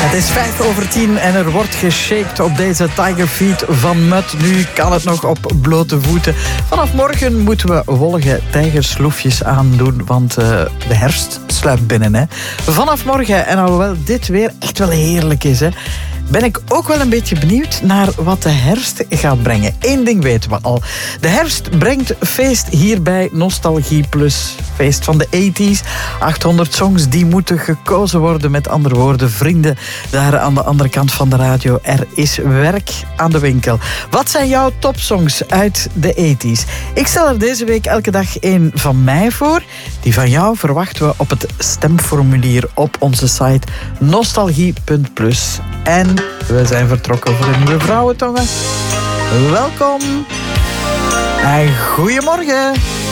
Het is 9:05 en er wordt geshaked op deze Tiger Feet van Mud. Nu kan het nog op blote voeten. Vanaf morgen moeten we wollige tijgersloefjes aandoen, want de herfst sluipt binnen. Hè. Vanaf morgen, en alhoewel dit weer echt wel heerlijk is, hè, ben ik ook wel een beetje benieuwd naar wat de herfst gaat brengen. Eén ding weten we al. De herfst brengt feest hier bij Nostalgie Plus. Feest van de 80s. 800 songs die moeten gekozen worden. Met andere woorden, vrienden, daar aan de andere kant van de radio. Er is werk aan de winkel. Wat zijn jouw topsongs uit de 80s? Ik stel er deze week elke dag één van mij voor. Die van jou verwachten we op het stemformulier op onze site nostalgie.plus. En we zijn vertrokken voor de nieuwe Vrouwentongen. Welkom en goedemorgen.